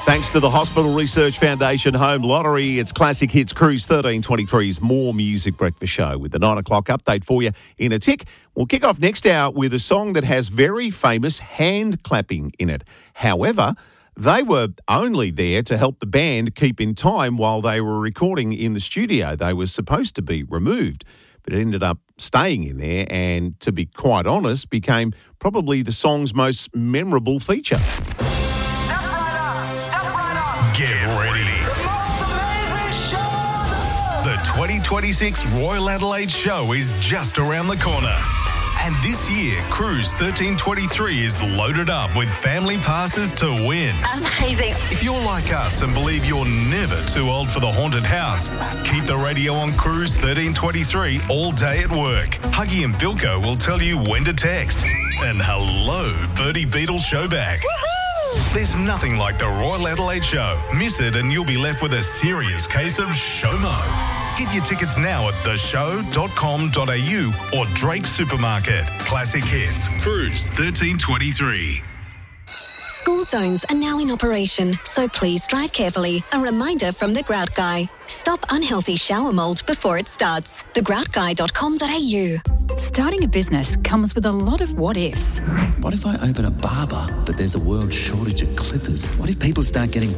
Thanks to the Hospital Research Foundation Home Lottery, it's Classic Hits Cruise 1323's More Music Breakfast Show with the 9 o'clock update for you in a tick. We'll kick off next hour with a song that has very famous hand clapping in it. However, they were only there to help the band keep in time while they were recording in the studio. They were supposed to be removed, but it ended up staying in there and, to be quite honest, became probably the song's most memorable feature. Get ready. The most amazing show. The 2026 Royal Adelaide Show is just around the corner. And this year, Cruise 1323 is loaded up with family passes to win. Amazing. If you're like us and believe you're never too old for the haunted house, keep the radio on Cruise 1323 all day at work. Huggy and Vilko will tell you when to text. And hello, Bertie Beetle Showback. There's nothing like the Royal Adelaide Show. Miss it and you'll be left with a serious case of SHOMO. Get your tickets now at theshow.com.au or Drake Supermarket. Classic Hits, Cruise 1323. School zones are now in operation, so please drive carefully. A reminder from The Grout Guy. Stop unhealthy shower mould before it starts. thegroutguy.com.au. Starting a business comes with a lot of what-ifs. What if I open a barber, but there's a world shortage of clippers? What if people start getting